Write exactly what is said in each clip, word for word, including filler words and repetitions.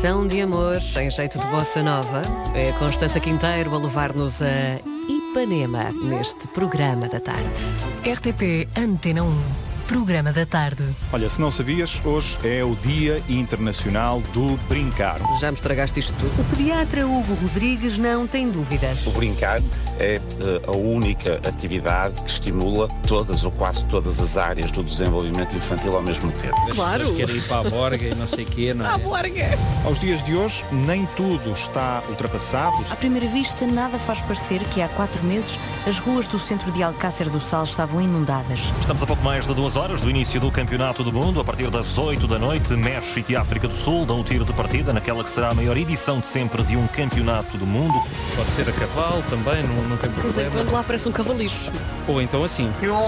Canção de amor em jeito de bossa nova. É a Constança Quinteiro a levar-nos a Ipanema neste programa da tarde. R T P Antena um, programa da tarde. Olha, se não sabias, hoje é o Dia Internacional do Brincar. Já me estragaste isto tudo. O pediatra Hugo Rodrigues não tem dúvidas. O brincar é uh, a única atividade que estimula todas ou quase todas as áreas do desenvolvimento infantil ao mesmo tempo. Claro. As pessoas querem ir para a borga e não sei o quê, não é? A borga. Aos dias de hoje, nem tudo está ultrapassado. À primeira vista, nada faz parecer que há quatro meses as ruas do centro de Alcácer do Sal estavam inundadas. Estamos a pouco mais de duas horas do início do Campeonato do Mundo. A partir das oito da noite, México e África do Sul dão o tiro de partida naquela que será a maior edição de sempre de um Campeonato do Mundo. Pode ser a cavalo também, não, não tem Pois é, problema. quando lá parece um cavalicho. Ou então assim.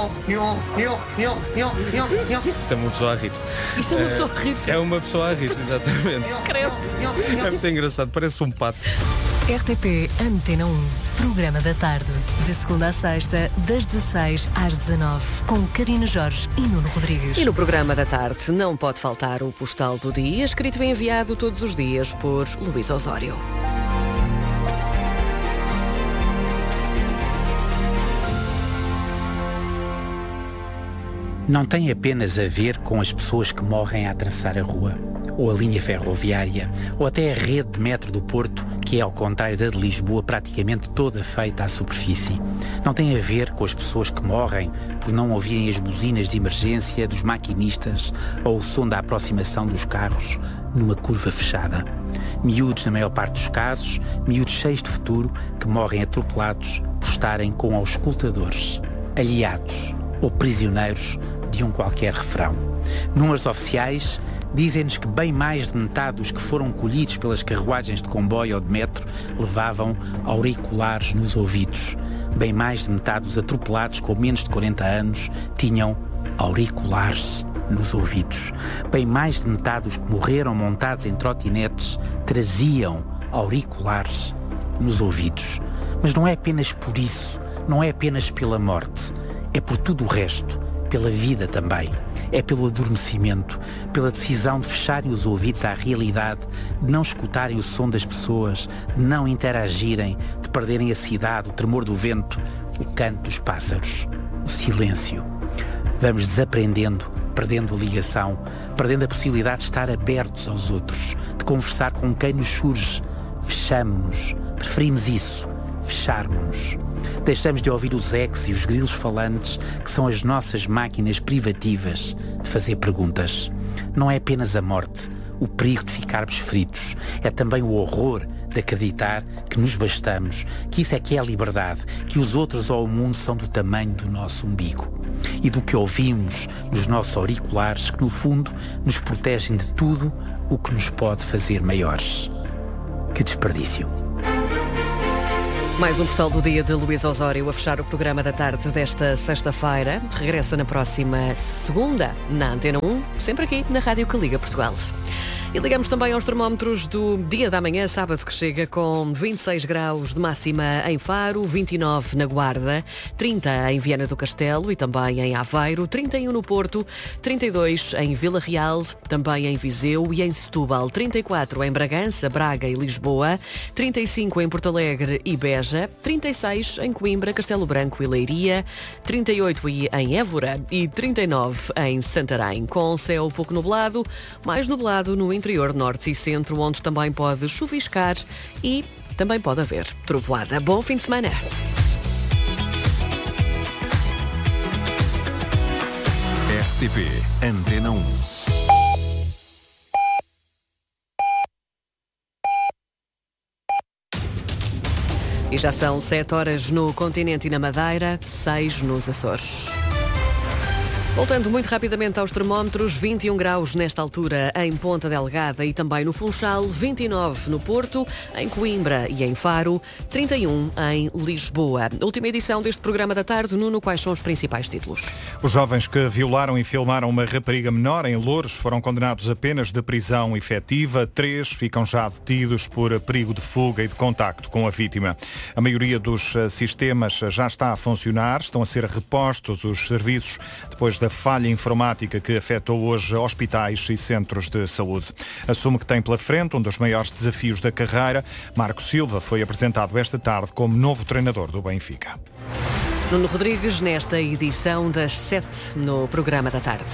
Isto é uma pessoa a rir. Isto é uma pessoa a rir-se. É uma pessoa a rir, exatamente. Creio. É muito engraçado, parece um pato. R T P Antena um, programa da tarde. De segunda a sexta, das dezasseis às dezanove, com Karina Jorge e Nuno Rodrigues. E no programa da tarde não pode faltar o postal do dia, escrito e enviado todos os dias por Luís Osório. Não tem apenas a ver com as pessoas que morrem a atravessar a rua, ou a linha ferroviária, ou até a rede de metro do Porto, que é, ao contrário da de Lisboa, praticamente toda feita à superfície. Não tem a ver com as pessoas que morrem por não ouvirem as buzinas de emergência dos maquinistas ou o som da aproximação dos carros numa curva fechada. Miúdos, na maior parte dos casos, miúdos cheios de futuro, que morrem atropelados por estarem com auscultadores, aliados ou prisioneiros de um qualquer refrão. Números oficiais dizem-nos que bem mais de metade dos que foram colhidos pelas carruagens de comboio ou de metro levavam auriculares nos ouvidos. Bem mais de metade dos atropelados com menos de quarenta anos tinham auriculares nos ouvidos. Bem mais de metade dos que morreram montados em trotinetes traziam auriculares nos ouvidos. Mas não é apenas por isso, não é apenas pela morte, é por tudo o resto, pela vida também. É pelo adormecimento, pela decisão de fecharem os ouvidos à realidade, de não escutarem o som das pessoas, de não interagirem, de perderem a cidade, o tremor do vento, o canto dos pássaros, o silêncio. Vamos desaprendendo, perdendo a ligação, perdendo a possibilidade de estar abertos aos outros, de conversar com quem nos surge. Fechamo-nos, preferimos isso, fecharmos-nos. Deixamos de ouvir os ecos e os grilos falantes, que são as nossas máquinas privativas de fazer perguntas. Não é apenas a morte, o perigo de ficarmos feridos. É também o horror de acreditar que nos bastamos, que isso é que é a liberdade, que os outros ou o mundo são do tamanho do nosso umbigo. E do que ouvimos nos nossos auriculares, que no fundo nos protegem de tudo o que nos pode fazer maiores. Que desperdício. Mais um postal do dia de Luís Osório a fechar o programa da tarde desta sexta-feira. Regressa na próxima segunda, na Antena um, sempre aqui na Rádio que Liga Portugal. E ligamos também aos termómetros do dia da manhã, sábado, que chega com vinte e seis graus de máxima em Faro, vinte e nove na Guarda, trinta em Viana do Castelo e também em Aveiro, trinta e um no Porto, trinta e dois em Vila Real, também em Viseu e em Setúbal, trinta e quatro em Bragança, Braga e Lisboa, trinta e cinco em Porto Alegre e Beja, trinta e seis em Coimbra, Castelo Branco e Leiria, trinta e oito em Évora e trinta e nove em Santarém, com céu pouco nublado, mais nublado no interior norte e centro, onde também pode chuviscar e também pode haver trovoada. Bom fim de semana. R T P Antena um. E já são sete horas no continente e na Madeira, seis nos Açores. Voltando muito rapidamente aos termómetros, vinte e um graus nesta altura em Ponta Delgada e também no Funchal, vinte e nove no Porto, em Coimbra e em Faro, trinta e um em Lisboa. Última edição deste programa da tarde. Nuno, quais são os principais títulos? Os jovens que violaram e filmaram uma rapariga menor em Louros foram condenados a penas de prisão efetiva. Três ficam já detidos por perigo de fuga e de contacto com a vítima. A maioria dos sistemas já está a funcionar, estão a ser repostos os serviços depois da da falha informática que afetou hoje hospitais e centros de saúde. Assume que tem pela frente um dos maiores desafios da carreira. Marco Silva foi apresentado esta tarde como novo treinador do Benfica. Nuno Rodrigues, nesta edição das sete no programa da tarde.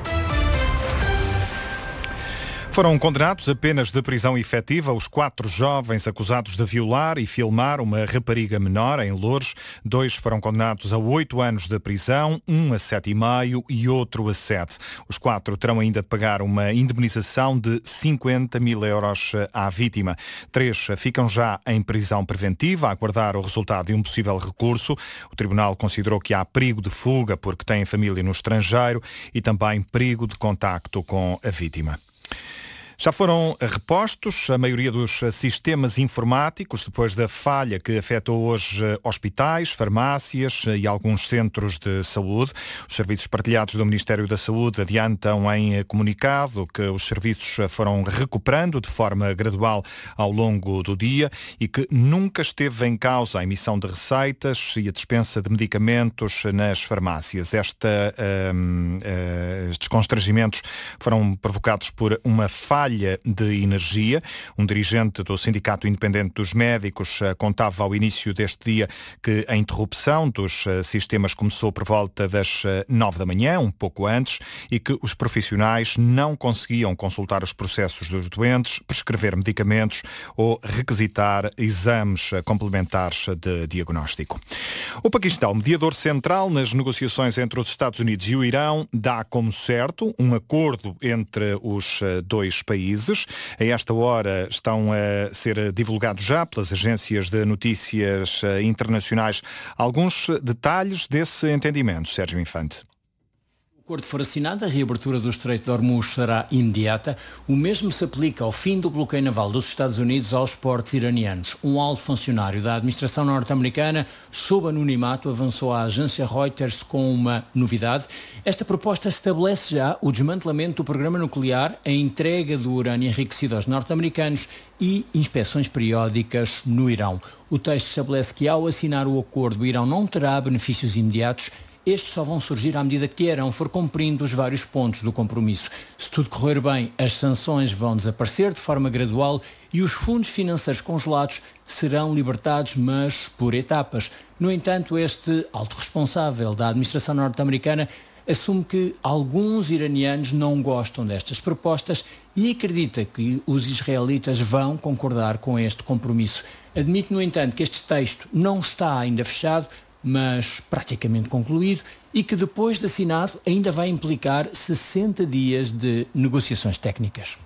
Foram condenados a penas de prisão efetiva os quatro jovens acusados de violar e filmar uma rapariga menor em Loures. Dois foram condenados a oito anos de prisão, um a sete e meio e outro a sete. Os quatro terão ainda de pagar uma indemnização de cinquenta mil euros à vítima. Três ficam já em prisão preventiva a aguardar o resultado de um possível recurso. O Tribunal considerou que há perigo de fuga porque têm família no estrangeiro e também perigo de contacto com a vítima. Já foram repostos a maioria dos sistemas informáticos depois da falha que afetou hoje hospitais, farmácias e alguns centros de saúde. Os serviços partilhados do Ministério da Saúde adiantam em comunicado que os serviços foram recuperando de forma gradual ao longo do dia e que nunca esteve em causa a emissão de receitas e a dispensa de medicamentos nas farmácias. Esta, um, uh, estes constrangimentos foram provocados por uma falha de energia. Um dirigente do Sindicato Independente dos Médicos contava ao início deste dia que a interrupção dos sistemas começou por volta das nove da manhã, um pouco antes, e que os profissionais não conseguiam consultar os processos dos doentes, prescrever medicamentos ou requisitar exames complementares de diagnóstico. O Paquistão, mediador central nas negociações entre os Estados Unidos e o Irão, dá como certo um acordo entre os dois países. A esta hora estão a ser divulgados já pelas agências de notícias internacionais alguns detalhes desse entendimento. Sérgio Infante. Se o acordo for assinado, a reabertura do Estreito de Hormuz será imediata. O mesmo se aplica ao fim do bloqueio naval dos Estados Unidos aos portos iranianos. Um alto funcionário da administração norte-americana, sob anonimato, avançou à agência Reuters com uma novidade. Esta proposta estabelece já o desmantelamento do programa nuclear, a entrega do urânio enriquecido aos norte-americanos e inspeções periódicas no Irão. O texto estabelece que, ao assinar o acordo, o Irão não terá benefícios imediatos. Estes só vão surgir à medida que Teherão for cumprindo os vários pontos do compromisso. Se tudo correr bem, as sanções vão desaparecer de forma gradual e os fundos financeiros congelados serão libertados, mas por etapas. No entanto, este alto responsável da administração norte-americana assume que alguns iranianos não gostam destas propostas e acredita que os israelitas vão concordar com este compromisso. Admite, no entanto, que este texto não está ainda fechado, mas praticamente concluído, e que depois de assinado ainda vai implicar sessenta dias de negociações técnicas.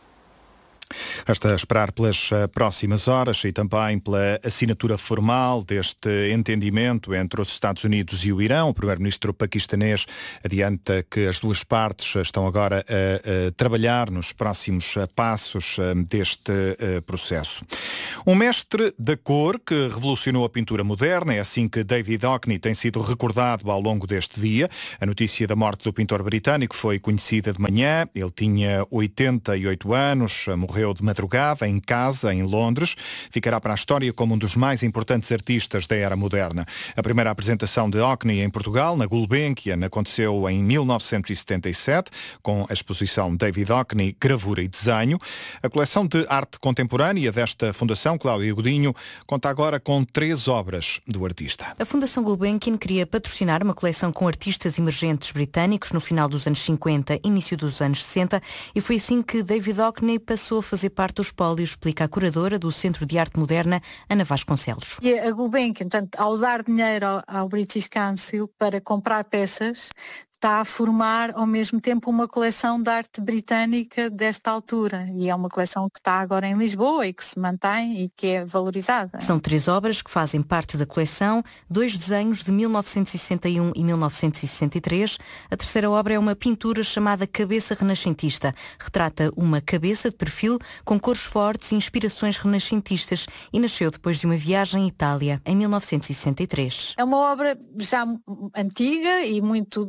Resta esperar pelas próximas horas e também pela assinatura formal deste entendimento entre os Estados Unidos e o Irão. O primeiro-ministro paquistanês adianta que as duas partes estão agora a, a trabalhar nos próximos passos deste processo. Um mestre da cor que revolucionou a pintura moderna, é assim que David Hockney tem sido recordado ao longo deste dia. A notícia da morte do pintor britânico foi conhecida de manhã. Ele tinha oitenta e oito anos, morreu de madrugada em casa, em Londres. Ficará para a história como um dos mais importantes artistas da era moderna. A primeira apresentação de Hockney em Portugal, na Gulbenkian, aconteceu em mil novecentos e setenta e sete, com a exposição David Hockney, Gravura e Desenho. A coleção de arte contemporânea desta Fundação Cláudia Godinho conta agora com três obras do artista. A Fundação Gulbenkian queria patrocinar uma coleção com artistas emergentes britânicos no final dos anos cinquenta, início dos anos sessenta, e foi assim que David Hockney passou a fazer parte do espólio, explica a curadora do Centro de Arte Moderna, Ana Vasconcelos. E a Gulbenkian, portanto, ao dar dinheiro ao, ao British Council para comprar peças, está a formar ao mesmo tempo uma coleção de arte britânica desta altura, e é uma coleção que está agora em Lisboa e que se mantém e que é valorizada. São três obras que fazem parte da coleção, dois desenhos de mil novecentos e sessenta e um e mil novecentos e sessenta e três. A terceira obra é uma pintura chamada Cabeça Renascentista. Retrata uma cabeça de perfil com cores fortes e inspirações renascentistas e nasceu depois de uma viagem à Itália, em mil novecentos e sessenta e três. É uma obra já antiga e muito do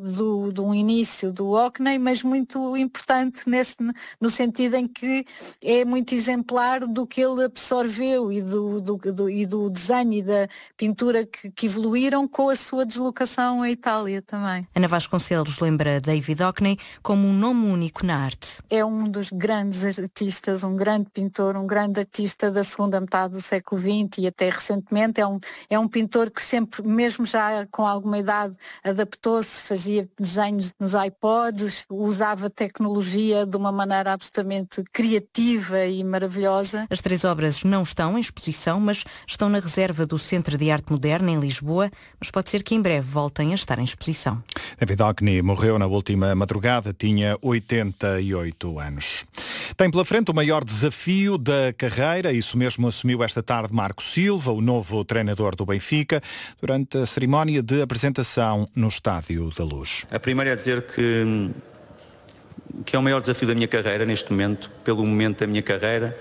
do, do início do hóquei, mas muito importante nesse, no sentido em que é muito exemplar do que ele absorveu e do, do, do, e do desenho e da pintura que, que evoluíram com a sua deslocação à Itália também. Ana Vasconcelos lembra David Hockney como um nome único na arte. É um dos grandes artistas, um grande pintor, um grande artista da segunda metade do século vinte e até recentemente. É um, é um pintor que sempre, mesmo já com alguma idade, adaptou-se, fazia desenhos nos iPods, usava tecnologia de uma maneira absolutamente criativa e maravilhosa. As três obras não estão em exposição, mas estão na reserva do Centro de Arte Moderna em Lisboa, mas pode ser que em breve voltem a estar em exposição. David Hockney morreu na última madrugada, tinha oitenta e oito anos. Tem pela frente o maior desafio da carreira, isso mesmo assumiu esta tarde Marco Silva, o novo treinador do Benfica, durante a cerimónia de apresentação no Estádio da Luz. A primeira é dizer que, que é o maior desafio da minha carreira neste momento, pelo momento da minha carreira,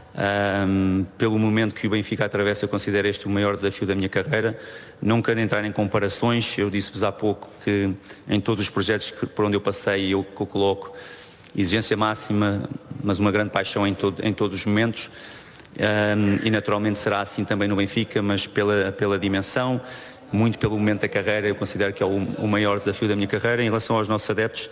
um, pelo momento que o Benfica atravessa, eu considero este o maior desafio da minha carreira. Não quero entrar em comparações, eu disse-vos há pouco que em todos os projetos que, por onde eu passei, eu, eu coloco exigência máxima, mas uma grande paixão em, todo, em todos os momentos. Um, e naturalmente será assim também no Benfica, mas pela, pela dimensão, muito pelo momento da carreira, eu considero que é o, o maior desafio da minha carreira. Em relação aos nossos adeptos,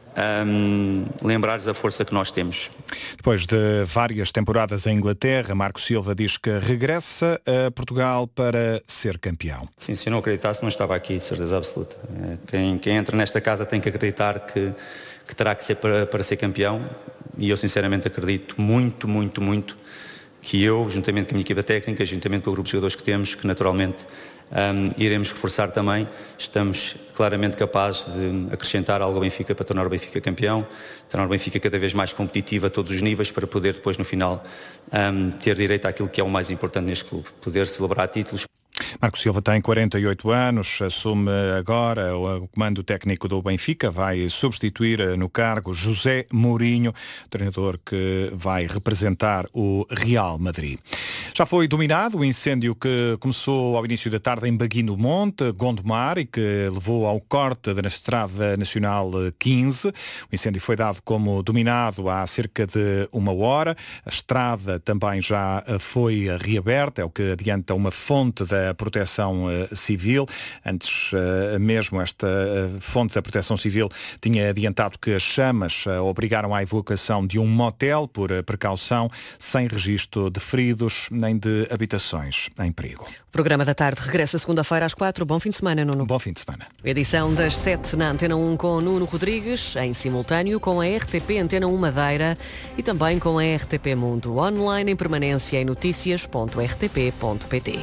um, lembrar-lhes a força que nós temos. Depois de várias temporadas em Inglaterra, Marco Silva diz que regressa a Portugal para ser campeão. Sim, se eu não acreditasse não estava aqui, de certeza absoluta. Quem, quem entra nesta casa tem que acreditar que, que terá que ser para, para ser campeão, e eu sinceramente acredito muito, muito, muito que eu, juntamente com a minha equipa técnica, juntamente com o grupo de jogadores que temos, que naturalmente um, iremos reforçar também, estamos claramente capazes de acrescentar algo ao Benfica para tornar o Benfica campeão, tornar o Benfica cada vez mais competitivo a todos os níveis, para poder depois no final um, ter direito àquilo que é o mais importante neste clube, poder celebrar títulos. Marco Silva tem quarenta e oito anos, assume agora o comando técnico do Benfica, vai substituir no cargo José Mourinho, treinador que vai representar o Real Madrid. Já foi dominado o incêndio que começou ao início da tarde em Bagui do Monte, Gondomar, e que levou ao corte da Estrada Nacional quinze. O incêndio foi dado como dominado há cerca de uma hora. A estrada também já foi reaberta, é o que adianta uma fonte da Proteção Civil. Antes mesmo esta fonte da Proteção Civil tinha adiantado que as chamas obrigaram à evacuação de um motel por precaução, sem registro de feridos nem de habitações em perigo. O programa da tarde regressa segunda-feira às quatro. Bom fim de semana, Nuno. Bom fim de semana. Edição das sete na Antena um com Nuno Rodrigues, em simultâneo com a R T P Antena um Madeira e também com a R T P Mundo, online em permanência em notícias ponto r t p ponto p t.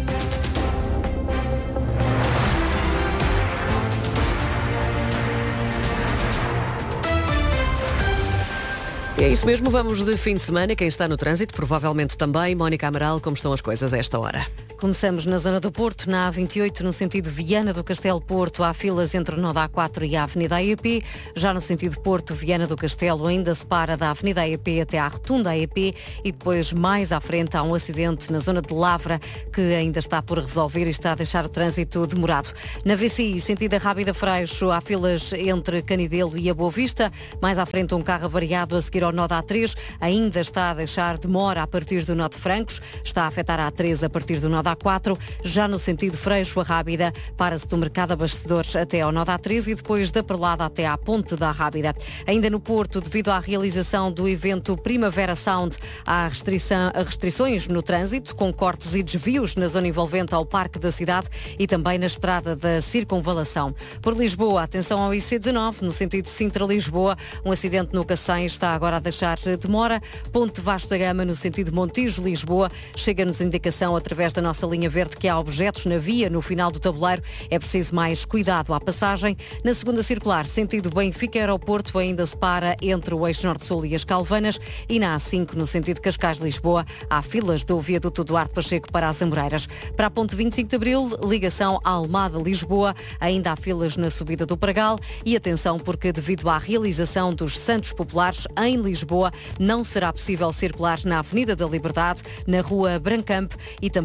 E é isso mesmo, vamos de fim de semana. Quem está no trânsito, provavelmente também. Mónica Amaral, como estão as coisas a esta hora? Começamos na zona do Porto, na A vinte e oito, no sentido Viana do Castelo Porto. Há filas entre o nó da A quatro e a Avenida A E P. Já no sentido Porto, Viana do Castelo, ainda se para da Avenida A E P até à Rotunda A E P. E depois, mais à frente, há um acidente na zona de Lavra que ainda está por resolver e está a deixar o trânsito demorado. Na V C I, sentido a Rábida Freixo, há filas entre Canidelo e a Boa Vista. Mais à frente, um carro avariado a seguir ao nó da A três. Ainda está a deixar demora a partir do nó de Francos. Está a afetar a A três a partir do nó da A quatro, já no sentido Freixo a Rábida, para-se do Mercado Abastecedores até ao nó da A três e depois da Perlada até à Ponte da Rábida. Ainda no Porto, devido à realização do evento Primavera Sound, há restrição, restrições no trânsito, com cortes e desvios na zona envolvente ao Parque da Cidade e também na estrada da Circunvalação. Por Lisboa, atenção ao I C dezanove, no sentido Sintra-Lisboa, um acidente no Cacém está agora a deixar demora. Ponte Vasco da Gama, no sentido Montijo-Lisboa, chega-nos indicação através da nossa linha verde que há objetos na via no final do tabuleiro. É preciso mais cuidado à passagem. Na segunda circular, sentido Benfica-Aeroporto, ainda se para entre o eixo Norte-Sul e as Calvanas, e na A cinco, no sentido Cascais-Lisboa, há filas do viaduto Duarte Pacheco para as Amoreiras. Para a ponte vinte e cinco de Abril, ligação Almada-Lisboa, ainda há filas na subida do Pragal. E atenção, porque devido à realização dos Santos Populares em Lisboa, não será possível circular na Avenida da Liberdade, na Rua Brancamp e também na Rua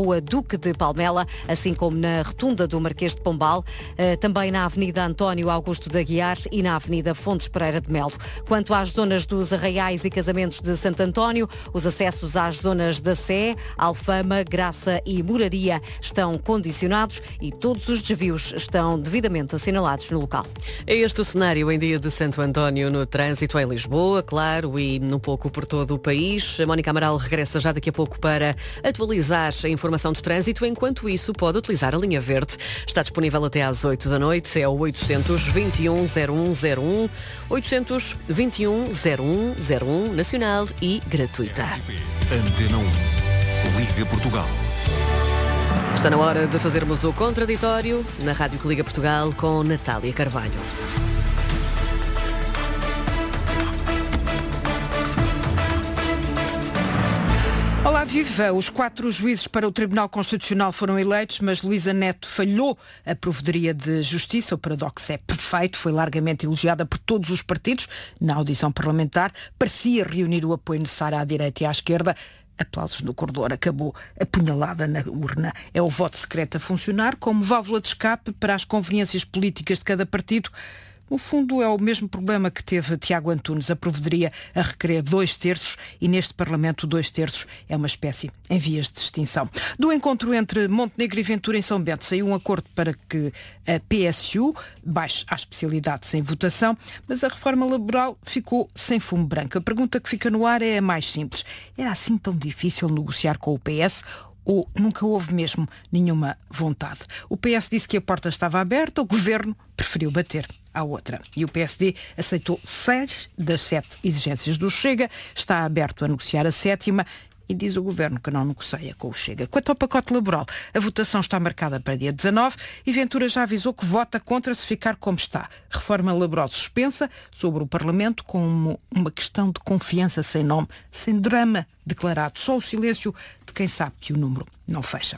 Rua Duque de Palmela, assim como na Rotunda do Marquês de Pombal, também na Avenida António Augusto de Aguiar e na Avenida Fontes Pereira de Melo. Quanto às zonas dos Arraiais e Casamentos de Santo António, os acessos às zonas da Sé, Alfama, Graça e Moraria estão condicionados e todos os desvios estão devidamente assinalados no local. É este o cenário em dia de Santo António no trânsito em Lisboa, claro, e um pouco por todo o país. A Mónica Amaral regressa já daqui a pouco para atualizar a informação de trânsito. Enquanto isso, pode utilizar a linha verde. Está disponível até às oito da noite. É o oitocentos vinte e um zero um zero um, oitocentos vinte e um zero um zero um, nacional e gratuita. Antena um. Liga Portugal. Está na hora de fazermos o contraditório na Rádio que Liga Portugal com Natália Carvalho. Olá, viva! Os quatro juízes para o Tribunal Constitucional foram eleitos, mas Luísa Neto falhou a Provedoria de Justiça. O paradoxo é perfeito, foi largamente elogiada por todos os partidos na audição parlamentar, parecia reunir o apoio necessário à direita e à esquerda. Aplausos no corredor, acabou apunhalada na urna. É o voto secreto a funcionar como válvula de escape para as conveniências políticas de cada partido. No fundo, é o mesmo problema que teve Tiago Antunes. A Provedoria a requerer dois terços e neste Parlamento dois terços é uma espécie em vias de extinção. Do encontro entre Montenegro e Ventura em São Bento saiu um acordo para que a P S U baixe a especialidade sem votação, mas a reforma laboral ficou sem fumo branco. A pergunta que fica no ar é a mais simples. Era assim tão difícil negociar com o P S? Ou nunca houve mesmo nenhuma vontade? O P S disse que a porta estava aberta, o Governo preferiu bater à outra. E o P S D aceitou seis das sete exigências do Chega, está aberto a negociar a sétima e diz o Governo que não negocia com o Chega. Quanto ao pacote laboral, a votação está marcada para dia dezanove e Ventura já avisou que vota contra se ficar como está. Reforma laboral suspensa sobre o Parlamento como uma questão de confiança sem nome, sem drama declarado. Só o silêncio de quem sabe que o número não fecha.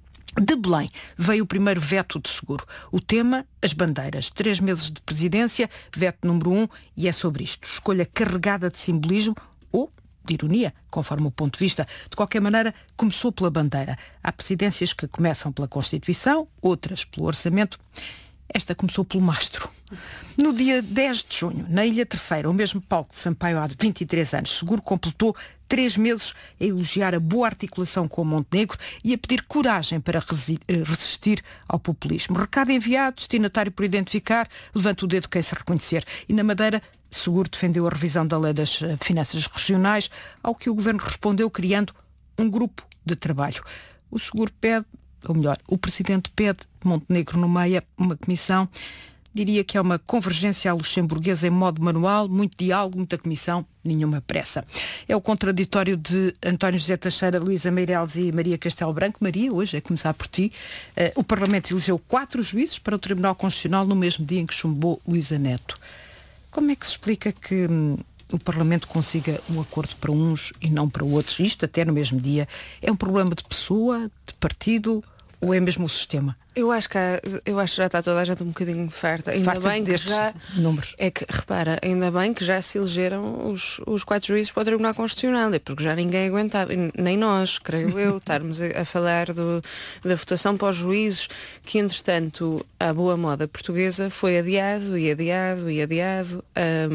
De Belém veio o primeiro veto de seguro. O tema, as bandeiras. Três meses de presidência, veto número um, e é sobre isto. Escolha carregada de simbolismo ou de ironia, conforme o ponto de vista. De qualquer maneira, começou pela bandeira. Há presidências que começam pela Constituição, outras pelo Orçamento. Esta começou pelo mastro. No dia dez de junho, na Ilha Terceira, o mesmo palco de Sampaio há vinte e três anos, Seguro completou três meses a elogiar a boa articulação com o Montenegro e a pedir coragem para resistir ao populismo. Recado enviado, destinatário por identificar, levanta o dedo quem se reconhecer. E na Madeira, Seguro defendeu a revisão da Lei das Finanças Regionais, ao que o Governo respondeu criando um grupo de trabalho. O Seguro pede, ou melhor, o Presidente pede, Montenegro nomeia uma comissão. Diria que é uma convergência à luxemburguesa em modo manual, muito diálogo, muita comissão, nenhuma pressa. É o contraditório de António José Teixeira, Luísa Meireles e Maria Castelo Branco. Maria, hoje é começar por ti. Uh, o Parlamento elegeu quatro juízes para o Tribunal Constitucional no mesmo dia em que chumbou Luísa Neto. Como é que se explica que hum, o Parlamento consiga um acordo para uns e não para outros? Isto até no mesmo dia. É um problema de pessoa, de partido ou é mesmo o sistema? Eu acho que há, eu acho que já está toda a gente um bocadinho farta. Ainda farta bem que já números. É que, repara, ainda bem que já se elegeram os, os quatro juízes para o Tribunal Constitucional, é porque já ninguém aguentava, nem nós, creio eu, estarmos a, a falar do, da votação para os juízes, que entretanto a boa moda portuguesa foi adiado e adiado e adiado.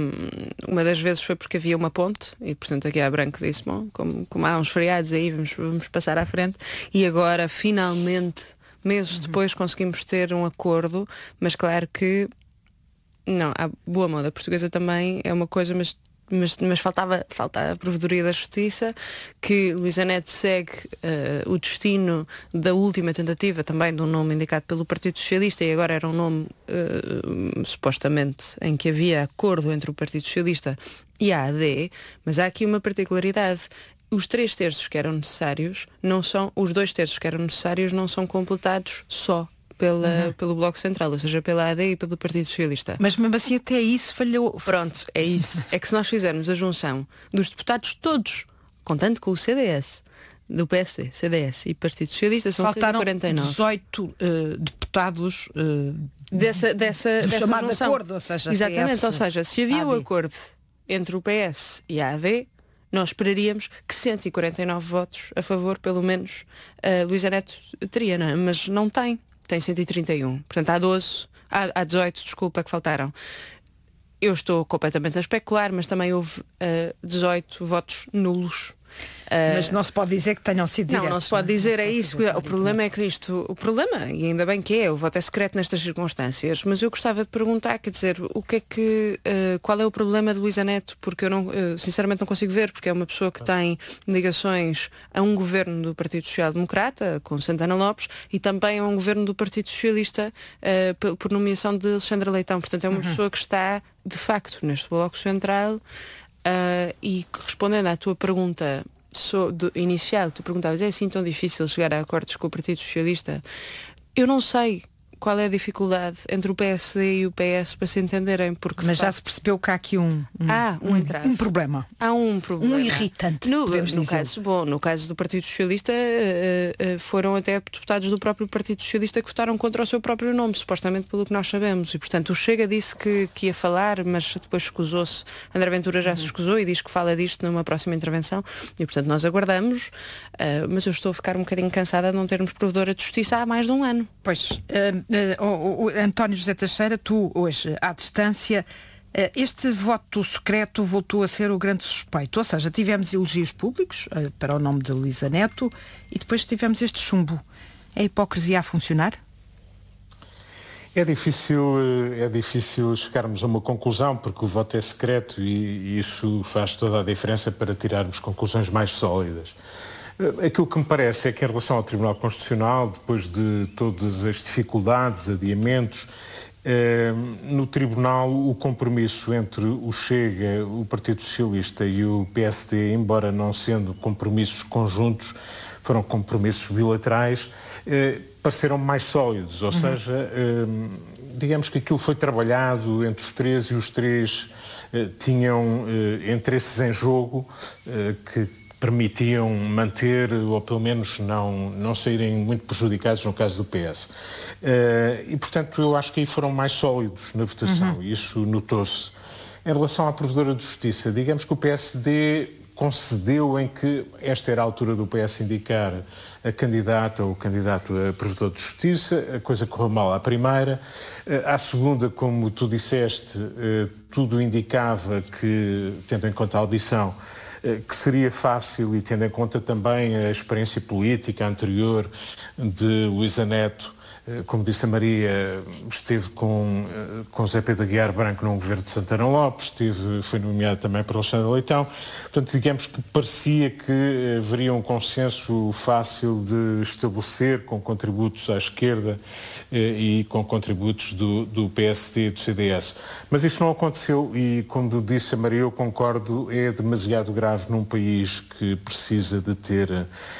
Um, uma das vezes foi porque havia uma ponte e portanto aqui a Branco disse, bom, como, como há uns feriados aí, vamos, vamos passar à frente, e agora finalmente meses depois conseguimos ter um acordo, mas claro que não, a boa moda portuguesa também é uma coisa, mas, mas, mas faltava, falta a Provedoria da Justiça, que Luísa Neto segue uh, o destino da última tentativa também de um nome indicado pelo Partido Socialista, e agora era um nome uh, supostamente em que havia acordo entre o Partido Socialista e a A D, mas há aqui uma particularidade. Os três terços que eram necessários não são, os dois terços que eram necessários não são completados só pela, uhum. pelo Bloco Central, ou seja, pela A D e pelo Partido Socialista. Mas mesmo assim até isso falhou. Pronto, é isso. É que se nós fizermos a junção dos deputados todos, contando com o C D S, do P S D, C D S e Partido Socialista, são faltaram cento e quarenta e nove. dezoito uh, deputados uh, dessa, dessa, do dessa chamado junção. acordo, ou seja, exatamente, C S, ou seja, se havia A D. o acordo entre o P S e a A D, nós esperaríamos que cento e quarenta e nove votos a favor, pelo menos, uh, Luísa Neto teria, não é? Mas não tem, tem cento e trinta e um. Portanto, há doze, há, há dezoito, desculpa, que faltaram. Eu estou completamente a especular, mas também houve uh, dezoito votos nulos. Uh, Mas não se pode dizer que tenham sido diretos. Não, não se pode dizer, é isso. O problema é que isto, o problema, e ainda bem que é, o voto é secreto nestas circunstâncias, mas eu gostava de perguntar, quer dizer, o que é que, uh, qual é o problema de Luísa Neto? Porque eu não, uh, sinceramente não consigo ver, porque é uma pessoa que tem ligações a um governo do Partido Social Democrata, com Santana Lopes, e também a um governo do Partido Socialista, uh, por, por nomeação de Alexandra Leitão. Portanto, é uma uhum. pessoa que está, de facto, neste bloco central, uh, e respondendo à tua pergunta So, do, inicial, tu perguntavas, é assim tão difícil chegar a acordos com o Partido Socialista? Eu não sei qual é a dificuldade entre o P S D e o P S para se entenderem, porque mas já facto... se percebeu que há aqui um, um, ah, um, um, um problema. Há um problema. Um irritante. No, no, caso, bom, no caso do Partido Socialista, uh, uh, foram até deputados do próprio Partido Socialista que votaram contra o seu próprio nome, supostamente pelo que nós sabemos. E, portanto, o Chega disse que, que ia falar, mas depois escusou-se. André Ventura já uhum. se escusou e diz que fala disto numa próxima intervenção. E, portanto, nós aguardamos. Uh, mas eu estou a ficar um bocadinho cansada de não termos provedora de justiça há mais de um ano. Pois. Uh, Uh, o, o, António José Teixeira, tu hoje à distância, uh, este voto secreto voltou a ser o grande suspeito, ou seja, tivemos elogios públicos uh, para o nome de Luísa Neto e depois tivemos este chumbo. É a hipocrisia a funcionar? É difícil, é difícil chegarmos a uma conclusão porque o voto é secreto e, e isso faz toda a diferença para tirarmos conclusões mais sólidas. Aquilo que me parece é que em relação ao Tribunal Constitucional, depois de todas as dificuldades, adiamentos, eh, no Tribunal o compromisso entre o Chega, o Partido Socialista e o P S D, embora não sendo compromissos conjuntos, foram compromissos bilaterais, eh, pareceram mais sólidos, ou uhum. seja, eh, digamos que aquilo foi trabalhado entre os três e os três eh, tinham eh, interesses em jogo eh, que permitiam manter, ou pelo menos não, não saírem muito prejudicados no caso do P S. Uh, e, portanto, eu acho que aí foram mais sólidos na votação, uhum. isso notou-se. Em relação à Provedora de Justiça, digamos que o P S D concedeu em que esta era a altura do P S indicar a candidata ou o candidato a Provedor de Justiça, a coisa correu mal à primeira. À segunda, como tu disseste, uh, tudo indicava que, tendo em conta a audição, que seria fácil, e tendo em conta também a experiência política anterior de Luísa Neto, como disse a Maria, esteve com, com Zé Pedro Aguiar Branco no governo de Santana Lopes, esteve, foi nomeado também por Alexandre Leitão, portanto digamos que parecia que haveria um consenso fácil de estabelecer com contributos à esquerda e com contributos do, do P S D e do C D S. Mas isso não aconteceu e, como disse a Maria, eu concordo, é demasiado grave num país que precisa de ter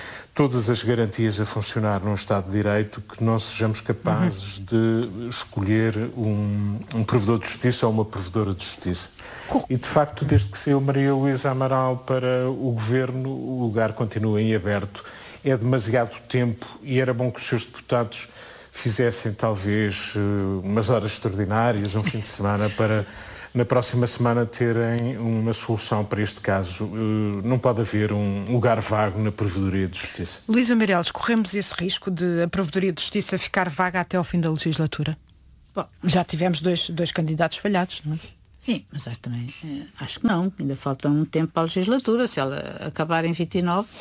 todas as garantias a funcionar num Estado de Direito, que não sejamos capazes uhum. de escolher um, um provedor de justiça ou uma provedora de justiça. E, de facto, desde que saiu Maria Luísa Amaral para o Governo, o lugar continua em aberto. É demasiado tempo e era bom que os seus deputados fizessem, talvez, umas horas extraordinárias, um fim de semana, para, na próxima semana, terem uma solução para este caso. Não pode haver um lugar vago na Provedoria de Justiça. Luísa Meireles, corremos esse risco de a Provedoria de Justiça ficar vaga até ao fim da legislatura? Bom, já tivemos dois, dois candidatos falhados, não é? Sim, mas acho, também, acho que não. Ainda falta um tempo para a legislatura. Se ela acabar em vinte e nove,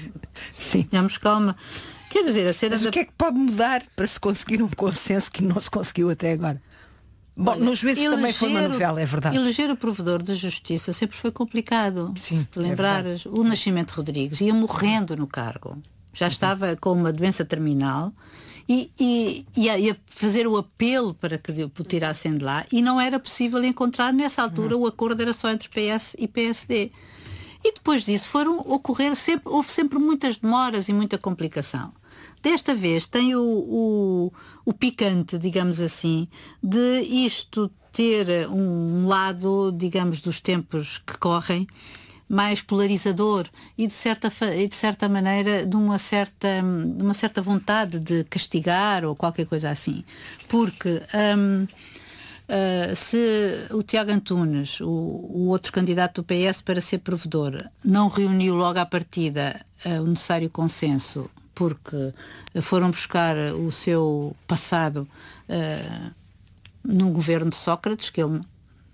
sim, tenhamos calma. Quer dizer, a cena Mas da... o que é que pode mudar para se conseguir um consenso que não se conseguiu até agora? Bom, Olha, nos juízes também foi uma novela, é verdade. Eleger o provedor de justiça sempre foi complicado. Sim, se te lembrares, é o Nascimento Rodrigues ia morrendo no cargo. Já uhum. estava com uma doença terminal e, e, e ia fazer o apelo para que o tirassem de lá e não era possível encontrar nessa altura, uhum. o acordo era só entre P S e P S D. E depois disso foram ocorrer sempre, houve sempre muitas demoras e muita complicação. Desta vez tem o, o, o picante, digamos assim, de isto ter um lado, digamos, dos tempos que correm, mais polarizador e de certa, e de certa maneira de uma certa, de uma certa vontade de castigar ou qualquer coisa assim. Porque... Hum, uh, se o Tiago Antunes, o, o outro candidato do P S para ser provedor, não reuniu logo à partida uh, o necessário consenso, porque foram buscar o seu passado uh, no governo de Sócrates, que ele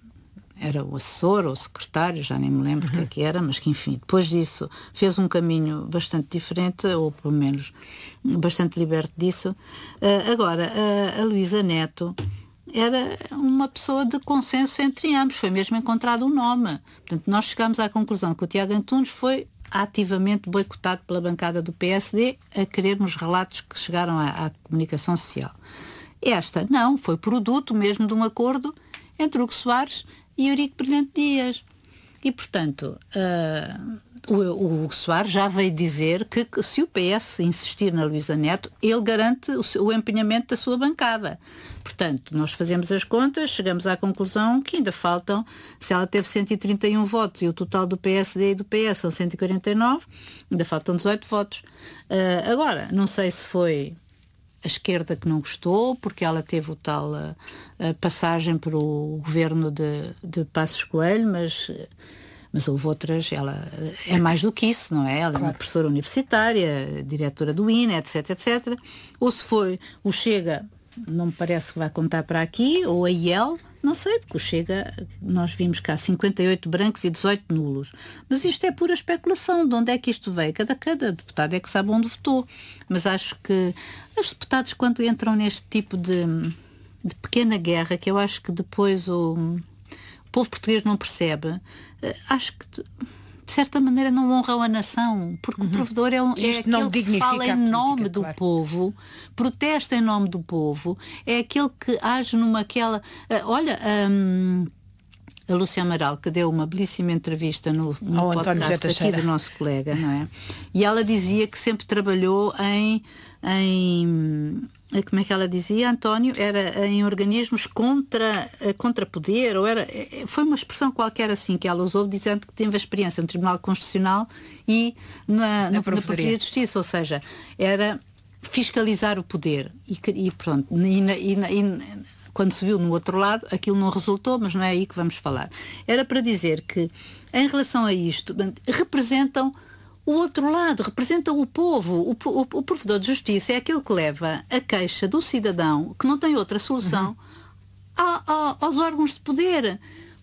era o assessor ou o secretário, já nem me lembro o uhum. que é que era, mas que enfim, depois disso fez um caminho bastante diferente, ou pelo menos bastante liberto disso. Uh, agora, uh, a Luísa Neto era uma pessoa de consenso entre ambos, foi mesmo encontrado um nome. Portanto, nós chegámos à conclusão que o Tiago Antunes foi ativamente boicotado pela bancada do P S D a querer nos relatos que chegaram à, à comunicação social. Esta, não, foi produto mesmo de um acordo entre Hugo Soares e Eurico Brilhante Dias. E, portanto, uh, o, o Hugo Soares já veio dizer que, que se o P S insistir na Luísa Neto, ele garante o, o empenhamento da sua bancada. Portanto, nós fazemos as contas, chegamos à conclusão que ainda faltam, se ela teve cento e trinta e um votos e o total do P S D e do P S são cento e quarenta e nove, ainda faltam dezoito votos. Uh, agora, não sei se foi a esquerda que não gostou, porque ela teve o tal a, a passagem para o governo de, de Passos Coelho, mas, mas houve outras, ela é mais do que isso, não é? Ela claro. É uma professora universitária, diretora do I N E, etc, etcétera. Ou se foi o Chega, não me parece que vai contar para aqui, ou a I E L, não sei, porque o Chega, nós vimos cá cinquenta e oito brancos e dezoito nulos. Mas isto é pura especulação, de onde é que isto veio? Cada, cada deputado é que sabe onde votou. Mas acho que os deputados, quando entram neste tipo de, de pequena guerra, que eu acho que depois o, o povo português não percebe, acho que de certa maneira não honram a nação, porque uhum. o provedor é, um, é aquele que fala em nome política, do claro. Povo, protesta em nome do povo, é aquele que age numa aquela... Uh, olha, um, a Lúcia Amaral, que deu uma belíssima entrevista no, no Ao podcast aqui do nosso colega, não é? E ela dizia que sempre trabalhou em... em como é que ela dizia, António? Era em organismos contra, contra poder, ou era, foi uma expressão qualquer assim que ela usou, dizendo que teve a experiência no Tribunal Constitucional e na, na, na Provedoria de Justiça, ou seja, era fiscalizar o poder. E, e pronto, e, e, e quando se viu no outro lado, aquilo não resultou, mas não é aí que vamos falar. Era para dizer que, em relação a isto, representam o outro lado, representa o povo. O, o, o provedor de justiça é aquele que leva a queixa do cidadão, que não tem outra solução, uhum. a, a, aos órgãos de poder.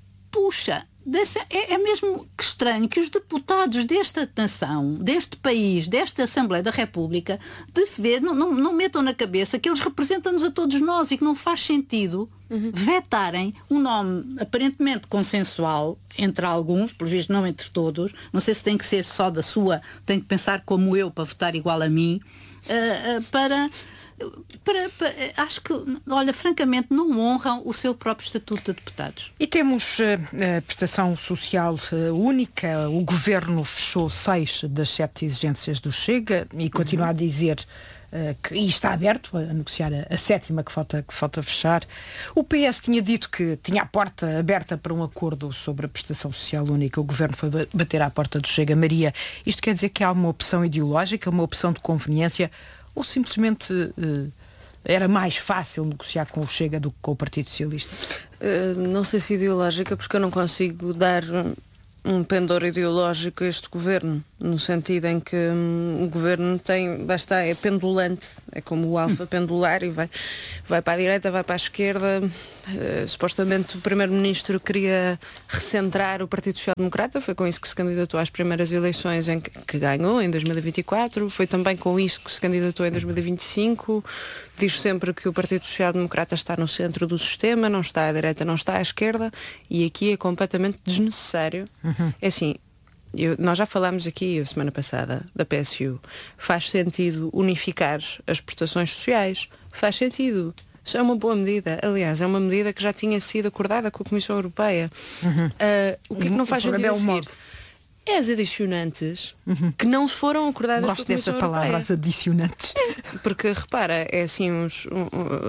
Puxa, dessa, é, é mesmo que estranho que os deputados desta nação, deste país, desta Assembleia da República, de ver, não, não, não metam na cabeça que eles representam-nos a todos nós e que não faz sentido uhum. vetarem um nome aparentemente consensual entre alguns, por visto não entre todos, não sei se tem que ser só da sua, tem que pensar como eu para votar igual a mim, uh, uh, para... Para, para, acho que, olha, francamente, não honram o seu próprio estatuto de deputados. E temos uh, a prestação social uh, única. O Governo fechou seis das sete exigências do Chega e continua uhum. a dizer uh, que e está aberto a negociar a, a sétima que falta, que falta fechar. O P S tinha dito que tinha a porta aberta para um acordo sobre a prestação social única. O Governo foi bater à porta do Chega. Maria, isto quer dizer que há uma opção ideológica, uma opção de conveniência, ou simplesmente uh, era mais fácil negociar com o Chega do que com o Partido Socialista? Uh, não sei se ideológica, porque eu não consigo dar um pendor ideológico a este governo, no sentido em que hum, o governo tem, lá está, é pendulante, é como o alfa pendular e vai, vai para a direita, vai para a esquerda. Uh, supostamente o primeiro-ministro queria recentrar o Partido Social Democrata, foi com isso que se candidatou às primeiras eleições em que, que ganhou, em dois mil e vinte e quatro, foi também com isso que se candidatou em dois mil e vinte e cinco, diz sempre que o Partido Social Democrata está no centro do sistema, não está à direita, não está à esquerda, e aqui é completamente desnecessário. Uhum. É assim, eu, nós já falámos aqui a semana passada da P S U, faz sentido unificar as prestações sociais, faz sentido. Isso é uma boa medida. Aliás, é uma medida que já tinha sido acordada com a Comissão Europeia. Uhum. Uh, o que é que não faz sentido é a seguir? É as adicionantes uhum. que não foram acordadas Gosto com a Comissão dessa palavra, Europeia. as adicionantes. É, porque, repara, é assim uns... Um, um,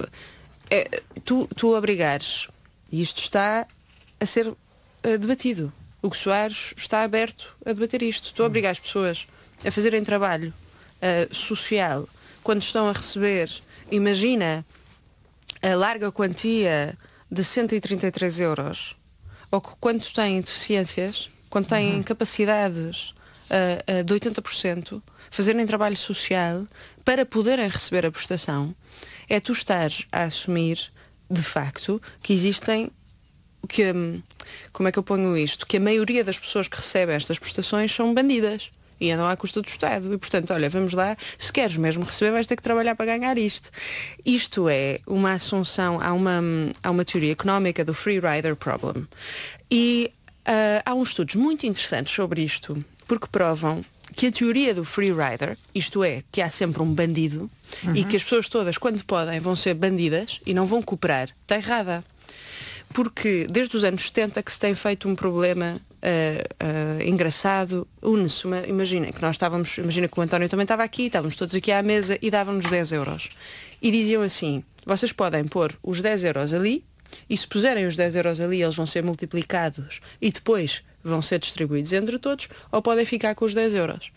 é, tu, tu obrigares, e isto está a ser uh, debatido. O Hugo Soares está aberto a debater isto. Tu obrigas as pessoas a fazerem trabalho uh, social quando estão a receber, imagina, a larga quantia de cento e trinta e três euros, ou que quando têm deficiências, quando têm uhum. capacidades uh, uh, de oitenta por cento, fazerem trabalho social para poderem receber a prestação, é tu estares a assumir, de facto, que existem, que, como é que eu ponho isto? Que a maioria das pessoas que recebem estas prestações são bandidas e andam à custa do Estado. E, portanto, olha, vamos lá, se queres mesmo receber, vais ter que trabalhar para ganhar isto. Isto é uma assunção, há uma, há uma teoria económica do Free Rider Problem. E uh, há uns estudos muito interessantes sobre isto, porque provam que a teoria do Free Rider, isto é, que há sempre um bandido, uhum. e que as pessoas todas, quando podem, vão ser bandidas e não vão cooperar, está errada. Porque desde os anos setenta que se tem feito um problema uh, uh, engraçado, une-se, imaginem que nós estávamos, imagina que o António também estava aqui, estávamos todos aqui à mesa e davam-nos dez euros. E diziam assim, vocês podem pôr os dez euros ali, e se puserem os dez euros ali, eles vão ser multiplicados e depois vão ser distribuídos entre todos, ou podem ficar com os dez euros.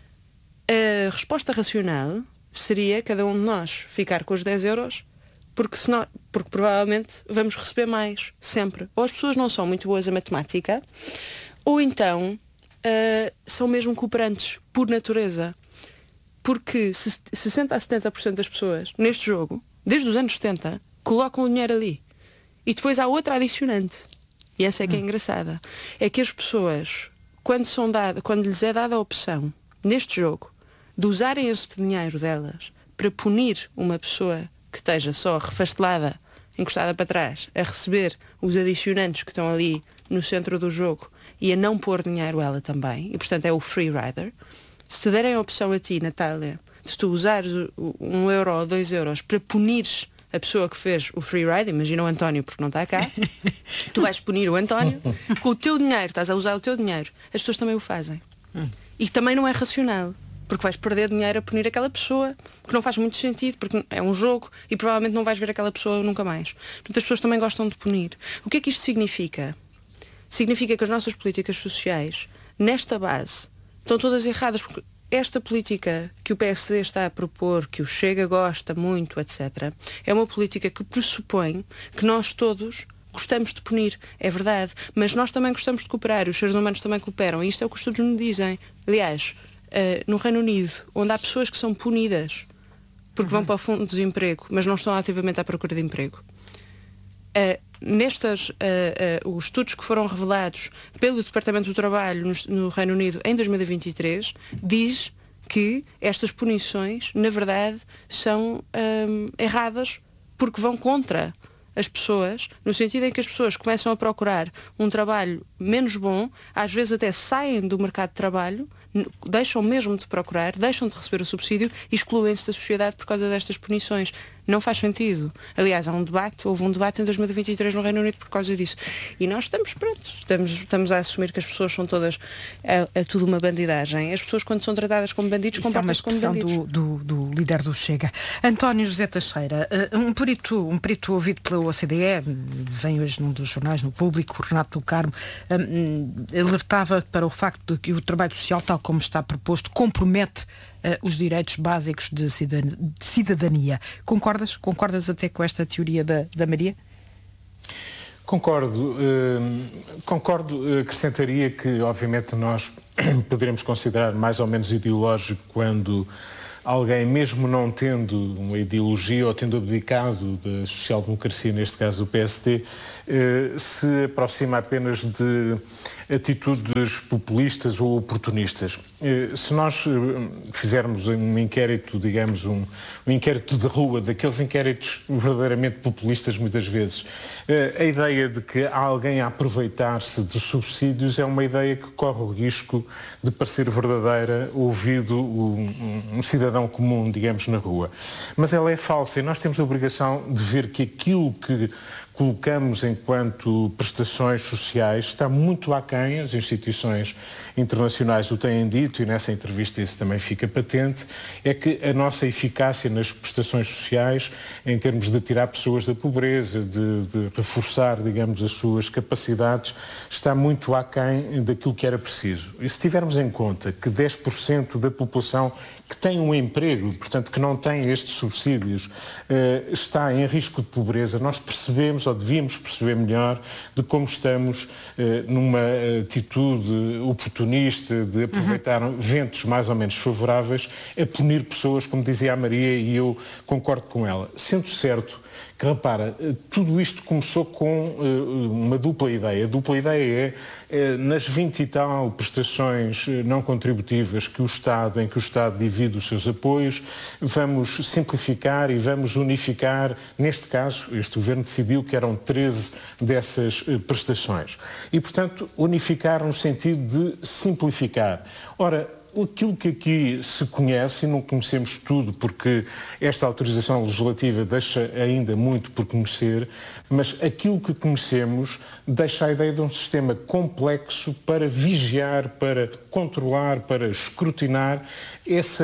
A resposta racional seria cada um de nós ficar com os dez euros, porque, senão, porque provavelmente vamos receber mais, sempre. Ou as pessoas não são muito boas a matemática, ou então uh, são mesmo cooperantes, por natureza. Porque sessenta a setenta por cento das pessoas, neste jogo, desde os anos setenta, colocam o dinheiro ali. E depois há outra adicionante. E essa é que é engraçada. É que as pessoas, quando, são dada, quando lhes é dada a opção, neste jogo, de usarem este dinheiro delas para punir uma pessoa que esteja só refastelada, encostada para trás, a receber os adicionantes que estão ali no centro do jogo e a não pôr dinheiro ela também, e portanto é o free rider, se te derem a opção a ti, Natália, de tu usares um euro ou dois euros para punires a pessoa que fez o free ride, imagina o António porque não está cá, tu vais punir o António, com o teu dinheiro, estás a usar o teu dinheiro, as pessoas também o fazem. E também não é racional, porque vais perder dinheiro a punir aquela pessoa, porque não faz muito sentido, porque é um jogo e provavelmente não vais ver aquela pessoa nunca mais. Portanto, as pessoas também gostam de punir. O que é que isto significa? Significa que as nossas políticas sociais, nesta base, estão todas erradas, porque esta política que o P S D está a propor, que o Chega gosta muito, etcétera, é uma política que pressupõe que nós todos gostamos de punir, é verdade, mas nós também gostamos de cooperar, os seres humanos também cooperam, e isto é o que os estudos nos dizem. Aliás, uh, no Reino Unido, onde há pessoas que são punidas porque uhum. vão para o fundo de desemprego, mas não estão ativamente à procura de emprego, uh, nestas, uh, uh, os estudos que foram revelados pelo Departamento do Trabalho no, no Reino Unido em dois mil e vinte e três, diz que estas punições, na verdade, são um, erradas porque vão contra as pessoas, no sentido em que as pessoas começam a procurar um trabalho menos bom, às vezes até saem do mercado de trabalho, deixam mesmo de procurar, deixam de receber o subsídio e excluem-se da sociedade por causa destas punições. Não faz sentido. Aliás, há um debate, houve um debate em dois mil e vinte e três no Reino Unido por causa disso. E nós estamos prontos, estamos, estamos a assumir que as pessoas são todas a, a tudo uma bandidagem. As pessoas, quando são tratadas como bandidos, comportam-se como bandidos. Do, do, do líder do Chega. António José Teixeira, um perito, um perito ouvido pela O C D E, vem hoje num dos jornais, no Público, Renato do Carmo, um, alertava para o facto de que o trabalho social, tal como está proposto, compromete uh, os direitos básicos de cidadania. Concordas? Concordas até com esta teoria da, da Maria? Concordo. Uh, concordo, uh, acrescentaria que, obviamente, nós poderemos considerar mais ou menos ideológico quando alguém, mesmo não tendo uma ideologia ou tendo abdicado da social-democracia, neste caso do P S D, eh, se aproxima apenas de atitudes populistas ou oportunistas. Eh, se nós eh, fizermos um inquérito, digamos, um, um inquérito de rua, daqueles inquéritos verdadeiramente populistas muitas vezes, eh, a ideia de que há alguém a aproveitar-se de subsídios é uma ideia que corre o risco de parecer verdadeira, ouvido um, um cidadão comum, digamos, na rua. Mas ela é falsa e nós temos a obrigação de ver que aquilo que colocamos enquanto prestações sociais está muito aquém, as instituições internacionais o têm dito e nessa entrevista isso também fica patente, é que a nossa eficácia nas prestações sociais, em termos de tirar pessoas da pobreza, de, de reforçar, digamos, as suas capacidades, está muito aquém daquilo que era preciso. E se tivermos em conta que dez por cento da população que tem um emprego, portanto que não tem estes subsídios, está em risco de pobreza, nós percebemos percebemos ou devíamos perceber melhor de como estamos eh, numa atitude oportunista de aproveitar uhum. ventos mais ou menos favoráveis a punir pessoas, como dizia a Maria, e eu concordo com ela. Sendo certo que, repara, tudo isto começou com uh, uma dupla ideia. A dupla ideia é, uh, nas vinte e tal prestações não contributivas que o Estado, em que o Estado divide os seus apoios, vamos simplificar e vamos unificar. Neste caso, este Governo decidiu que eram treze dessas uh, prestações. E, portanto, unificar no sentido de simplificar. Ora, aquilo que aqui se conhece, e não conhecemos tudo porque esta autorização legislativa deixa ainda muito por conhecer, mas aquilo que conhecemos deixa a ideia de um sistema complexo para vigiar, para controlar, para escrutinar essa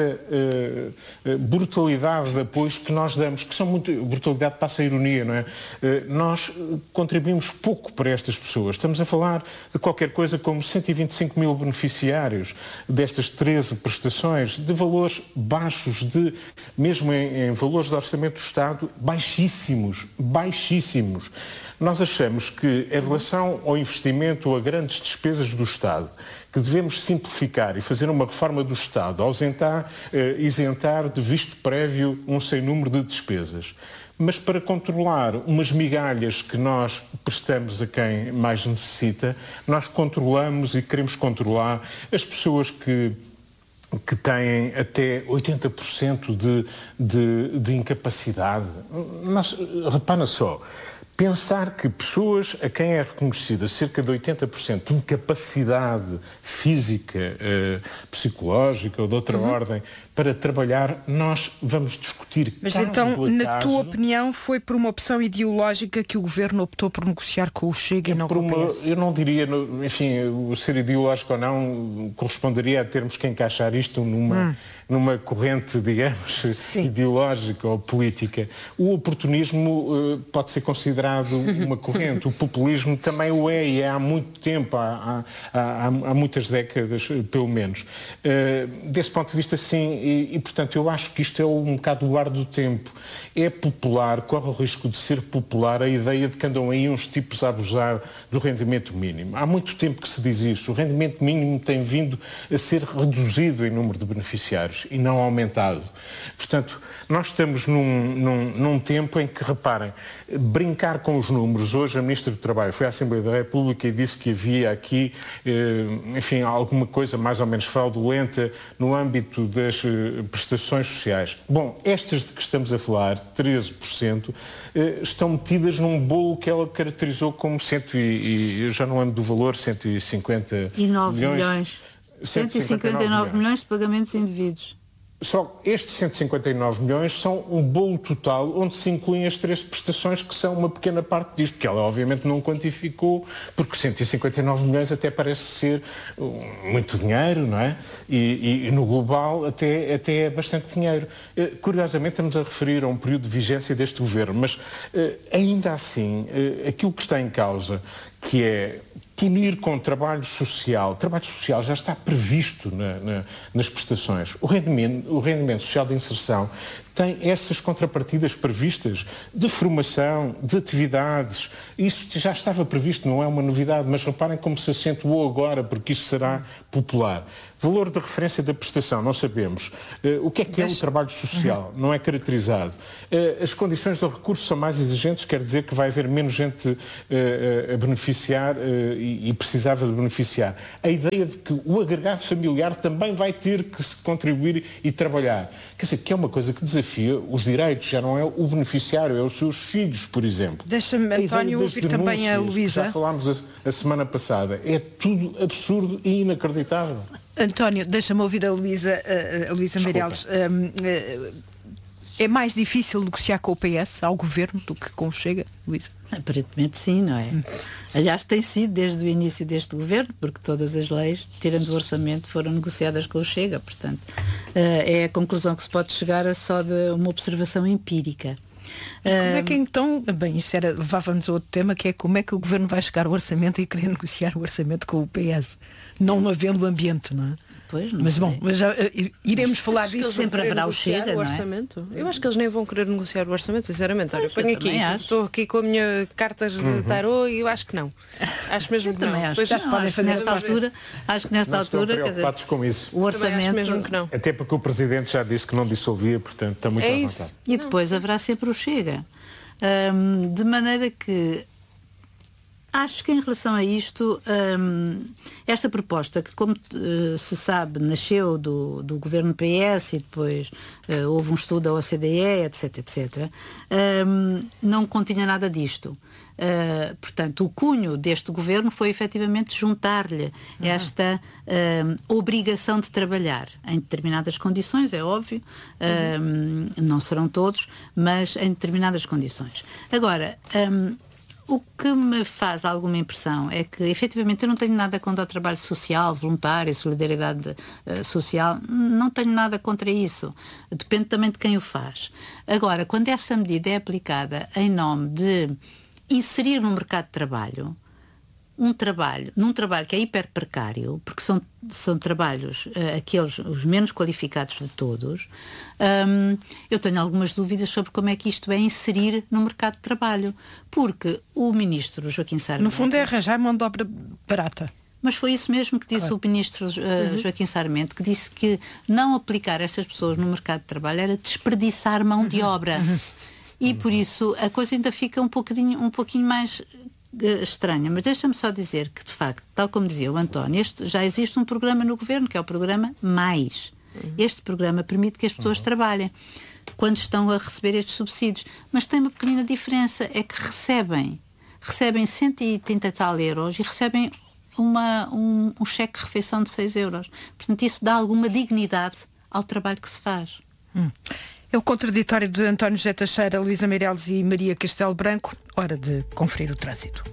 uh, brutalidade de apoios que nós damos, que são muito... Brutalidade passa a ironia, não é? Uh, nós contribuímos pouco para estas pessoas. Estamos a falar de qualquer coisa como cento e vinte e cinco mil beneficiários destas treze prestações, de valores baixos, de, mesmo em, em valores de orçamento do Estado, baixíssimos, baixíssimos. Nós achamos que, em relação ao investimento ou a grandes despesas do Estado, que devemos simplificar e fazer uma reforma do Estado, ausentar, eh, isentar de visto prévio um sem número de despesas. Mas para controlar umas migalhas que nós prestamos a quem mais necessita, nós controlamos e queremos controlar as pessoas que que têm até oitenta por cento de, de, de incapacidade. Mas, repara só, pensar que pessoas a quem é reconhecida cerca de oitenta por cento de incapacidade física, eh, psicológica ou de outra uhum. ordem, para trabalhar, nós vamos discutir. Mas então, na tua opinião, foi por uma opção ideológica que o Governo optou por negociar com o Chega e não com o P S? Eu não diria, enfim, o ser ideológico ou não corresponderia a termos que encaixar isto numa, hum. numa corrente, digamos, Sim. ideológica ou política. O oportunismo uh, pode ser considerado uma corrente. O populismo também o é, e é há muito tempo, há, há, há, há muitas décadas, pelo menos. Uh, desse ponto de vista, sim. E, e, portanto, eu acho que isto é um bocado o ar do tempo. É popular, corre o risco de ser popular a ideia de que andam aí uns tipos a abusar do rendimento mínimo. Há muito tempo que se diz isso. O rendimento mínimo tem vindo a ser reduzido em número de beneficiários e não aumentado. Portanto, nós estamos num, num, num tempo em que, reparem, brincar com os números. Hoje a Ministra do Trabalho foi à Assembleia da República e disse que havia aqui, eh, enfim, alguma coisa mais ou menos fraudulenta no âmbito das eh, prestações sociais. Bom, estas de que estamos a falar, treze por cento, eh, estão metidas num bolo que ela caracterizou como cento e, e eu já não lembro do valor, cento e cinquenta e nove milhões. cento e cinquenta e nove milhões de pagamentos indevidos. Só estes cento e cinquenta e nove milhões são um bolo total onde se incluem as três prestações que são uma pequena parte disto, que ela obviamente não quantificou, porque cento e cinquenta e nove milhões até parece ser muito dinheiro, não é? E, e no global até, até é bastante dinheiro. Curiosamente estamos a referir a um período de vigência deste governo, mas ainda assim, aquilo que está em causa, que é punir com trabalho social. Trabalho social já está previsto na, na, nas prestações. O rendimento, o rendimento social de inserção tem essas contrapartidas previstas de formação, de atividades. Isso já estava previsto, não é uma novidade, mas reparem como se acentuou agora, porque isso será popular. Valor de referência da prestação, não sabemos. Uh, o que é que é o trabalho social? Uhum. Não é caracterizado. Uh, as condições do recurso são mais exigentes, quer dizer que vai haver menos gente uh, uh, a beneficiar uh, e, e precisava de beneficiar. A ideia de que o agregado familiar também vai ter que se contribuir e trabalhar. Quer dizer, que é uma coisa que desafia os direitos, já não é o beneficiário, é os seus filhos, por exemplo. Deixa-me, António, ouvir também a Luísa. Já falámos a, a semana passada. É tudo absurdo e inacreditável. António, deixa-me ouvir a Luísa, a Luísa Meireles. É mais difícil negociar com o P S ao Governo do que com o Chega, Luísa? Aparentemente sim, não é? Hum. Aliás, tem sido desde o início deste Governo, porque todas as leis, tirando o orçamento, foram negociadas com o Chega. Portanto, é a conclusão que se pode chegar a só de uma observação empírica. E como é que então, bem, isso era, levava-nos a outro tema, que é como é que o Governo vai chegar ao orçamento e querer negociar o orçamento com o P S, não havendo ambiente, não é? Pois, não mas sei. bom, mas, uh, iremos falar Acho que eles disso. sempre haverá o Chega, o não é? orçamento. Eu acho que eles nem vão querer negociar o orçamento, sinceramente. Olha, eu ponho eu aqui, também acho. estou aqui com a minha cartas de Uhum. tarô e eu acho que não. Acho mesmo Eu que também não. acho. Depois Não, já podem acho que fazer nesta altura, acho que nesta Não estão altura, quer dizer, preocupados com isso. o orçamento mesmo que não. Até porque o Presidente já disse que não dissolvia, portanto está muito É à isso. vontade. E depois haverá sempre o Chega. Hum, de maneira que acho que em relação a isto, hum, esta proposta, que como uh, se sabe, nasceu do, do governo P S e depois uh, houve um estudo da O C D E, etc, etcétera, hum, não continha nada disto. Uh, portanto, o cunho deste governo foi efetivamente juntar-lhe esta uh, obrigação de trabalhar em determinadas condições, é óbvio, uh, não serão todos, mas em determinadas condições. Agora, um, o que me faz alguma impressão é que, efetivamente, eu não tenho nada contra o trabalho social, voluntário, solidariedade uh, social, não tenho nada contra isso. Depende também de quem o faz. Agora, quando essa medida é aplicada em nome de inserir no mercado de trabalho um trabalho, num trabalho que é hiper precário, porque são, são trabalhos uh, aqueles os menos qualificados de todos, um, eu tenho algumas dúvidas sobre como é que isto é inserir no mercado de trabalho, porque o ministro Joaquim Sarmento... No fundo é arranjar mão de obra barata. Mas foi isso mesmo que disse Claro. o ministro uh, Joaquim Sarmento, que disse que não aplicar estas pessoas no mercado de trabalho era desperdiçar mão de obra. E por isso a coisa ainda fica um pouquinho, um pouquinho mais uh, estranha. Mas deixa-me só dizer que, de facto, tal como dizia o António, este, já existe um programa no Governo, que é o programa Mais. Este programa permite que as pessoas trabalhem quando estão a receber estes subsídios. Mas tem uma pequenina diferença, é que recebem, recebem cento e trinta e tal euros e recebem uma, um, um cheque de refeição de seis euros. Portanto, isso dá alguma dignidade ao trabalho que se faz. Hum. É o contraditório de António José Teixeira, Luísa Meireles e Maria Castelo Branco. Hora de conferir o trânsito.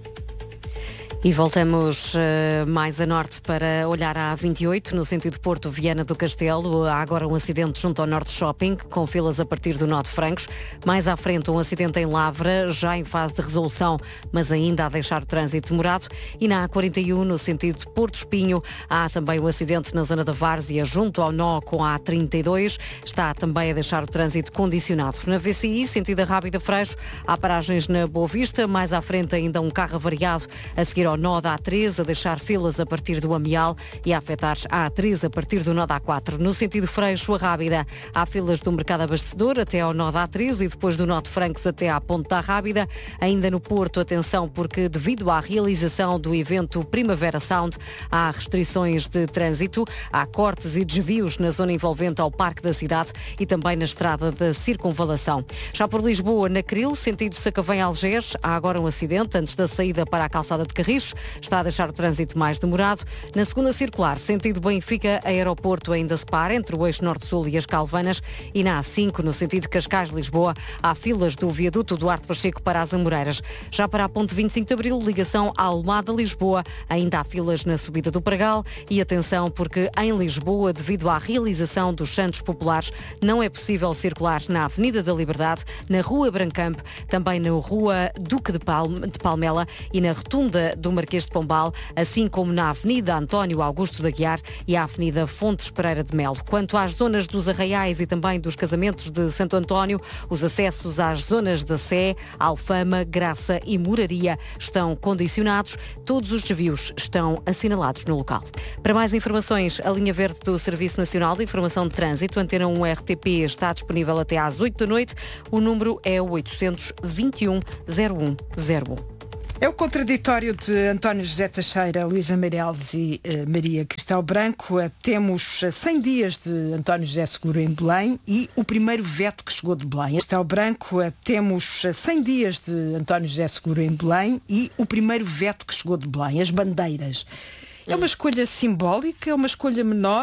E voltamos uh, mais a norte para olhar a A vinte e oito, no sentido Porto Viana do Castelo. Há agora um acidente junto ao Norte Shopping, com filas a partir do Nó de Francos. Mais à frente, um acidente em Lavra, já em fase de resolução, mas ainda a deixar o trânsito demorado. E na A quarenta e um, no sentido Porto Espinho, há também um acidente na zona da Várzea, junto ao nó com a A trinta e dois. Está também a deixar o trânsito condicionado. Na V C I, sentido Rábida Freixo, há paragens na Boa Vista. Mais à frente, ainda um carro avariado a seguir ao nó da A treze, a deixar filas a partir do Amial e a afetar a A treze a partir do nó da A quatro. No sentido Freixo a Rábida, há filas do Mercado Abastecedor até ao nó da A treze e depois do nó de Francos até à Ponte da Rábida. Ainda no Porto, atenção, porque devido à realização do evento Primavera Sound, há restrições de trânsito, há cortes e desvios na zona envolvente ao Parque da Cidade e também na estrada da Circunvalação. Já por Lisboa, na Cril, sentido Sacavém-Algés, há agora um acidente antes da saída para a calçada de Carris. Está a deixar o trânsito mais demorado. Na segunda circular, sentido Benfica, aeroporto ainda se para entre o eixo norte-sul e as Calvanas. E na A cinco, no sentido Cascais-Lisboa, há filas do viaduto Duarte Pacheco para as Amoreiras. Já para a ponte vinte e cinco de Abril, ligação à Almada-Lisboa, ainda há filas na subida do Pragal. E atenção, porque em Lisboa, devido à realização dos Santos Populares, não é possível circular na Avenida da Liberdade, na Rua Brancamp, também na Rua Duque de, Palme, de Palmela e na Rotunda do Marquês de Pombal, assim como na Avenida António Augusto de Aguiar e a Avenida Fontes Pereira de Melo. Quanto às zonas dos Arraiais e também dos casamentos de Santo António, os acessos às zonas da Sé, Alfama, Graça e Moraria estão condicionados. Todos os desvios estão assinalados no local. Para mais informações, a linha verde do Serviço Nacional de Informação de Trânsito, Antena um R T P, está disponível até às oito da noite. O número é o oitocentos vinte e um zero um zero um. É o contraditório de António José Teixeira, Luísa Meireles e uh, Maria Castelo Branco. Uh, temos uh, cem dias de António José Seguro em Belém e o primeiro veto que chegou de Belém. Castelo Branco, uh, temos uh, cem dias de António José Seguro em Belém e o primeiro veto que chegou de Belém, as bandeiras. É uma escolha simbólica, é uma escolha menor?